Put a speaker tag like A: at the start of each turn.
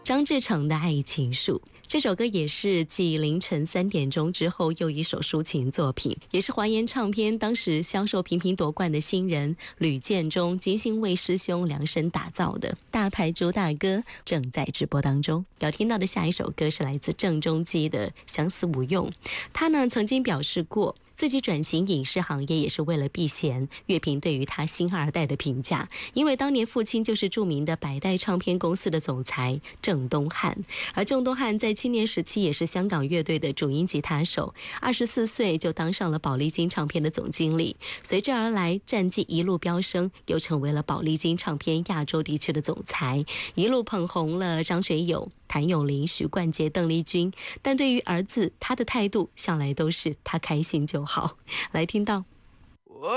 A: 张志成的《爱情树》这首歌也是继凌晨3点钟之后又一首抒情作品，也是华研唱片当时销售频频夺冠的新人吕建中精心为师兄量身打造的大牌主打歌，正在直播当中。要听到的下一首歌是来自郑中基的《相思无用》，他呢曾经表示过自己转型影视行业也是为了避嫌乐评对于他新二代的评价，因为当年父亲就是著名的百代唱片公司的总裁郑东汉，而郑东汉在青年时期也是香港乐队的主音吉他手，24岁就当上了宝丽金唱片的总经理，随之而来战绩一路飙升，又成为了宝丽金唱片亚洲地区的总裁，一路捧红了张学友、谭咏麟、许冠杰、邓丽君，但对于儿子，他的态度向来都是他开心就好。来听到